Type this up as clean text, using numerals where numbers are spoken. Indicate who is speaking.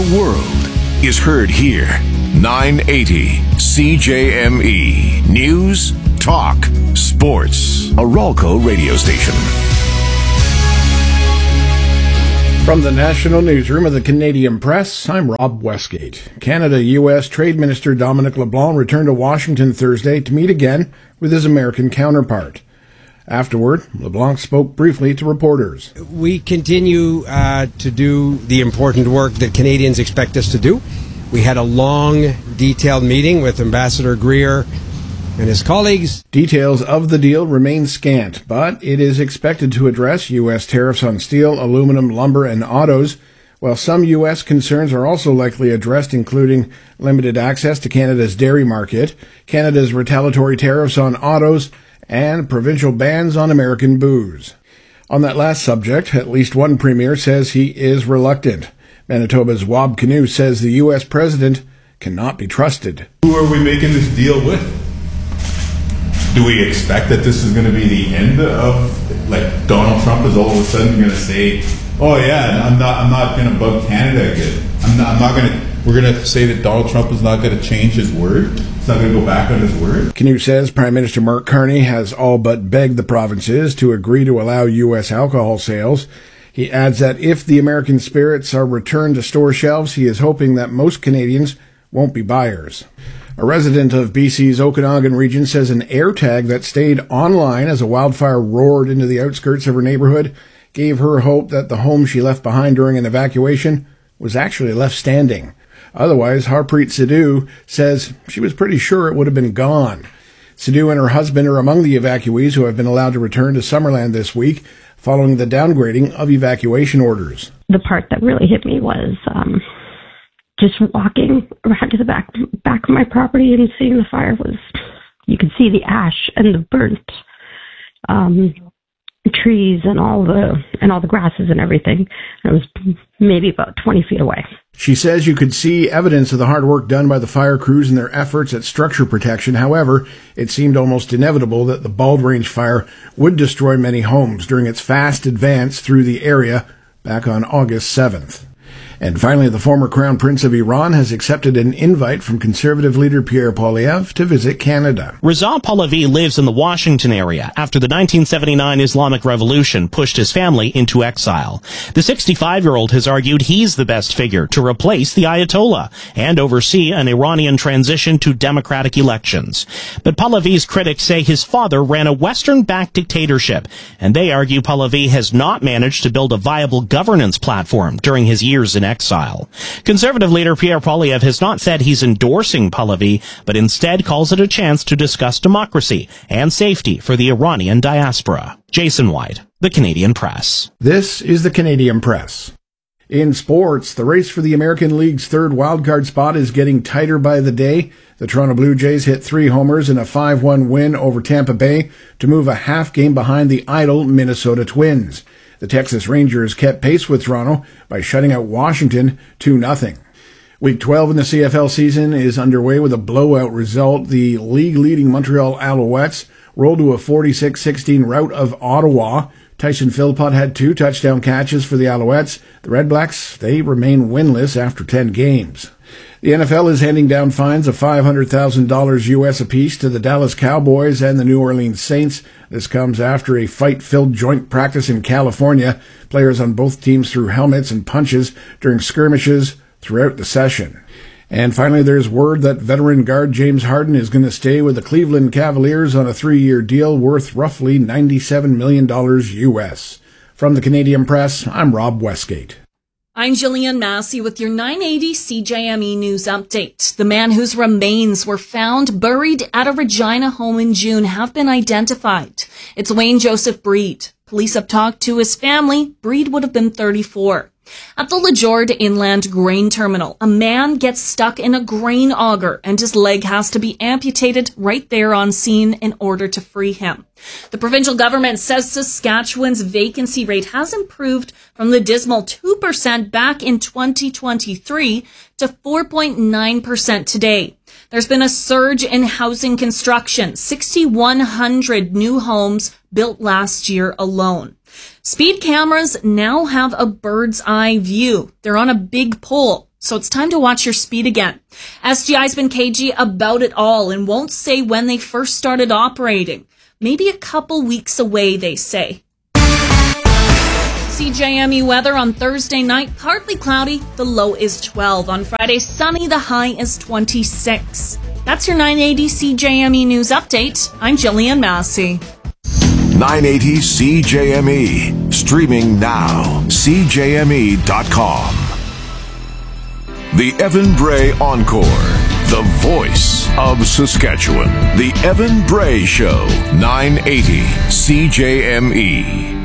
Speaker 1: world is heard here. 980 CJME. News, talk, sports. A Ralco radio station.
Speaker 2: From the National Newsroom of the Canadian Press, I'm Rob Westgate. Canada-U.S. Trade Minister Dominic LeBlanc returned to Washington Thursday to meet again with his American counterpart. Afterward, LeBlanc spoke briefly to reporters.
Speaker 3: We continue to do the important work that Canadians expect us to do. We had a long, detailed meeting with Ambassador Greer and his colleagues.
Speaker 2: Details of the deal remain scant, but it is expected to address U.S. tariffs on steel, aluminum, lumber, and autos, while some U.S. concerns are also likely addressed, including limited access to Canada's dairy market, Canada's retaliatory tariffs on autos, and provincial bans on American booze. On that last subject, at least one premier says he is reluctant. Manitoba's Wab Kinew says the U.S. president cannot be trusted.
Speaker 4: Who are we making this deal with? Do we expect that this is going to be the end of, like, Donald Trump is all of a sudden going to say, oh yeah, I'm not going to bug Canada again. We're going to say that Donald Trump is not going to change his word? He's not going to go back on his word?
Speaker 2: Kinew says Prime Minister Mark Carney has all but begged the provinces to agree to allow U.S. alcohol sales. He adds that if the American spirits are returned to store shelves, he is hoping that most Canadians won't be buyers. A resident of BC's Okanagan region says an AirTag that stayed online as a wildfire roared into the outskirts of her neighborhood gave her hope that the home she left behind during an evacuation was actually left standing. Otherwise, Harpreet Sidhu says she was pretty sure it would have been gone. Sidhu and her husband are among the evacuees who have been allowed to return to Summerland this week following the downgrading of evacuation orders.
Speaker 5: The part that really hit me was just walking around to the back of my property and seeing the fire you could see the ash and the burnt trees and all the grasses and everything. And it was maybe about 20 feet away.
Speaker 2: She says you could see evidence of the hard work done by the fire crews and their efforts at structure protection. However, it seemed almost inevitable that the Bald Range fire would destroy many homes during its fast advance through the area back on August 7th. And finally, the former Crown Prince of Iran has accepted an invite from Conservative leader Pierre Poilievre to visit Canada.
Speaker 6: Reza Pahlavi lives in the Washington area after the 1979 Islamic Revolution pushed his family into exile. The 65-year-old has argued he's the best figure to replace the Ayatollah and oversee an Iranian transition to democratic elections. But Pahlavi's critics say his father ran a Western-backed dictatorship, and they argue Pahlavi has not managed to build a viable governance platform during his years in exile. Conservative leader Pierre Poilievre has not said he's endorsing Pahlavi, but instead calls it a chance to discuss democracy and safety for the Iranian diaspora. Jason White, The Canadian Press.
Speaker 2: This is The Canadian Press. In sports, the race for the American League's third wildcard spot is getting tighter by the day. The Toronto Blue Jays hit 3 homers in a 5-1 win over Tampa Bay to move a half game behind the idle Minnesota Twins. The Texas Rangers kept pace with Toronto by shutting out Washington 2-0. Week 12 in the CFL season is underway with a blowout result. The league-leading Montreal Alouettes rolled to a 46-16 rout of Ottawa. Tyson Philpott had 2 touchdown catches for the Alouettes. The Red Blacks, they remain winless after 10 games. The NFL is handing down fines of $500,000 U.S. apiece to the Dallas Cowboys and the New Orleans Saints. This comes after a fight-filled joint practice in California. Players on both teams threw helmets and punches during skirmishes throughout the session. And finally, there's word that veteran guard James Harden is going to stay with the Cleveland Cavaliers on a 3-year deal worth roughly $97 million U.S. From the Canadian Press, I'm Rob Westgate.
Speaker 7: I'm Jillian Massey with your 980 CJME News Update. The man whose remains were found buried at a Regina home in June have been identified. It's Wayne Joseph Breed. Police have talked to his family. Breed would have been 34. At the LeJord Inland Grain Terminal, a man gets stuck in a grain auger and his leg has to be amputated right there on scene in order to free him. The provincial government says Saskatchewan's vacancy rate has improved from the dismal 2% back in 2023 to 4.9% today. There's been a surge in housing construction, 6,100 new homes built last year alone. Speed cameras now have a bird's eye view. They're on a big pole, so it's time to watch your speed again. SGI's been cagey about it all and won't say when they first started operating. Maybe a couple weeks away, they say. CJME weather on Thursday night, partly cloudy, the low is 12. On Friday, sunny, the high is 26. That's your 980 CJME News Update. I'm Jillian Massey.
Speaker 1: 980 CJME. Streaming now. CJME.com. The Evan Bray Encore. The voice of Saskatchewan. The Evan Bray Show. 980 CJME.